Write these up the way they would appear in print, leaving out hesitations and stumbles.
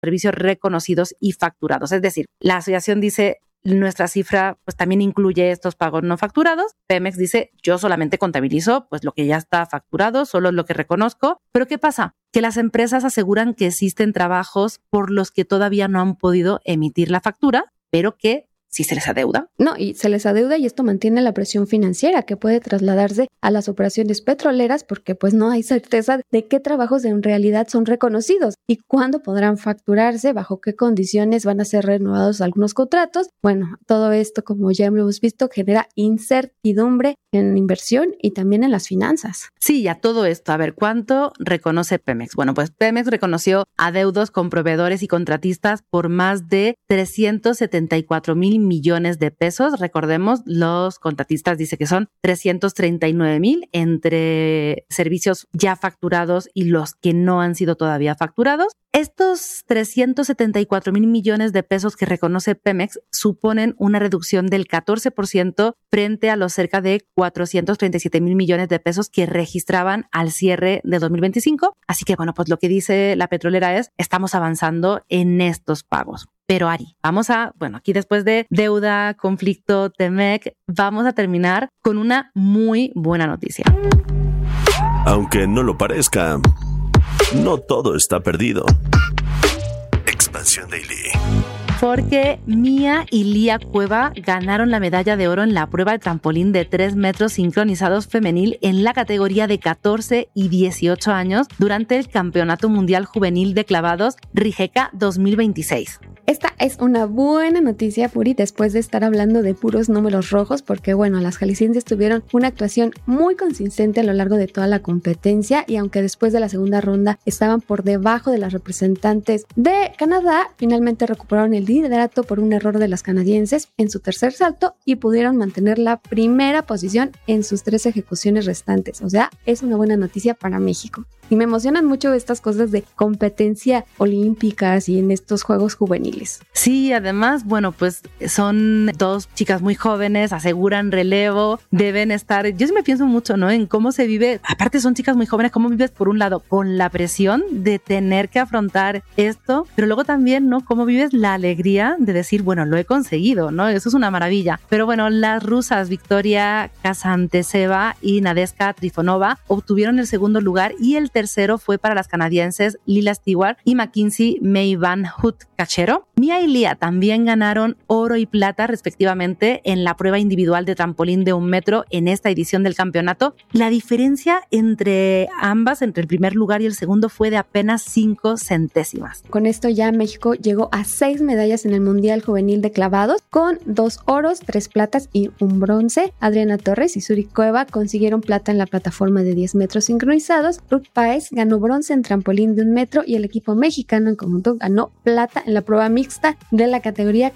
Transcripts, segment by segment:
servicios reconocidos y facturados. Es decir, la asociación dice, nuestra cifra pues también incluye estos pagos no facturados. Pemex dice, yo solamente contabilizo pues lo que ya está facturado, solo lo que reconozco. Pero ¿qué pasa? Que las empresas aseguran que existen trabajos por los que todavía no han podido emitir la factura, pero que sí se les adeuda. No, y se les adeuda y esto mantiene la presión financiera que puede trasladarse a las operaciones petroleras porque pues no hay certeza de qué trabajos en realidad son reconocidos y cuándo podrán facturarse, bajo qué condiciones van a ser renovados algunos contratos. Bueno, todo esto, como ya hemos visto, genera incertidumbre en inversión y también en las finanzas. Sí, a todo esto, a ver, ¿cuánto reconoce Pemex? Bueno, pues Pemex reconoció adeudos con proveedores y contratistas por más de 374,000 millones de pesos. Recordemos, los contratistas dicen que son 339,000 entre servicios ya facturados y los que no han sido todavía facturados. Estos 374,000 millones de pesos que reconoce Pemex suponen una reducción del 14% frente a los cerca de 437,000 millones de pesos que registraban al cierre de 2025. Así que, bueno, pues lo que dice la petrolera es, estamos avanzando en estos pagos. Pero Ari, aquí después de deuda, conflicto, Temec, vamos a terminar con una muy buena noticia. Aunque no lo parezca, no todo está perdido. Expansión Daily. Porque Mía y Lía Cueva ganaron la medalla de oro en la prueba de trampolín de 3 metros sincronizados femenil en la categoría de 14 y 18 años durante el Campeonato Mundial Juvenil de Clavados Rijeka 2026. Esta es una buena noticia, Puri, después de estar hablando de puros números rojos, porque bueno, las jaliscienses tuvieron una actuación muy consistente a lo largo de toda la competencia y aunque después de la segunda ronda estaban por debajo de las representantes de Canadá, finalmente recuperaron el liderato por un error de las canadienses en su tercer salto y pudieron mantener la primera posición en sus 3 ejecuciones restantes. O sea, es una buena noticia para México. Y me emocionan mucho estas cosas de competencia olímpicas y en estos juegos juveniles. Sí, además, bueno, pues son 2 chicas muy jóvenes, aseguran relevo, deben estar, yo sí me pienso mucho, ¿no? En cómo se vive, aparte son chicas muy jóvenes, cómo vives por un lado con la presión de tener que afrontar esto, pero luego también, ¿no? Cómo vives la alegría de decir, bueno, lo he conseguido, ¿no? Eso es una maravilla. Pero bueno, las rusas Victoria Kazanteseva y Nadeska Trifonova obtuvieron el segundo lugar y el tercero fue para las canadienses Lila Stewart y Mackenzie May Van Hout Cachero. Mía y Lía también ganaron oro y plata respectivamente en la prueba individual de trampolín de 1 metro en esta edición del campeonato. La diferencia entre ambas, entre el primer lugar y el segundo, fue de apenas 5 centésimas. Con esto ya México llegó a 6 medallas en el Mundial Juvenil de Clavados, con 2 oros, 3 platas y 1 bronce. Adriana Torres y Suri Cueva consiguieron plata en la plataforma de 10 metros sincronizados. Ruth Páez ganó bronce en trampolín de 1 metro y el equipo mexicano en conjunto ganó plata en la prueba mixta de la categoría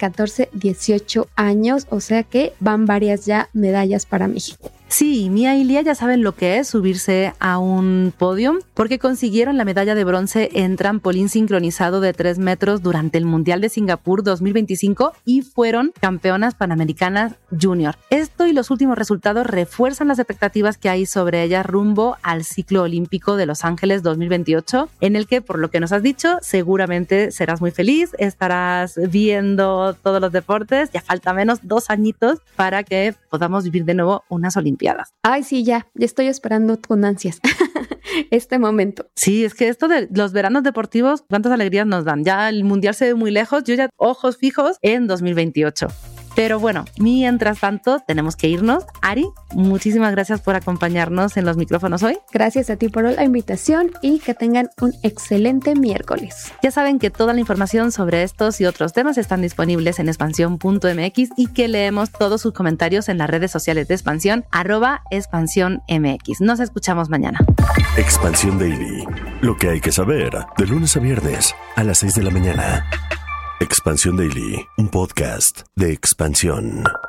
14-18 años, o sea que van varias ya medallas para México. Sí, Mía y Lía ya saben lo que es subirse a un podio porque consiguieron la medalla de bronce en trampolín sincronizado de 3 metros durante el Mundial de Singapur 2025 y fueron campeonas panamericanas junior. Esto y los últimos resultados refuerzan las expectativas que hay sobre ellas rumbo al ciclo olímpico de Los Ángeles 2028, en el que, por lo que nos has dicho, seguramente serás muy feliz, estarás viendo todos los deportes, ya falta menos 2 añitos para que podamos vivir de nuevo unas Olimpiadas. Ay, sí, ya estoy esperando con ansias este momento. Sí, es que esto de los veranos deportivos, cuántas alegrías nos dan. Ya el Mundial se ve muy lejos, yo ya ojos fijos en 2028. Pero bueno, mientras tanto tenemos que irnos. Ari, muchísimas gracias por acompañarnos en los micrófonos hoy. Gracias a ti por la invitación y que tengan un excelente miércoles. Ya saben que toda la información sobre estos y otros temas están disponibles en expansión.mx y que leemos todos sus comentarios en las redes sociales de Expansión, @expansiónmx. Nos escuchamos mañana. Expansión Daily. Lo que hay que saber de lunes a viernes a las 6 de la mañana. Expansión Daily, un podcast de Expansión.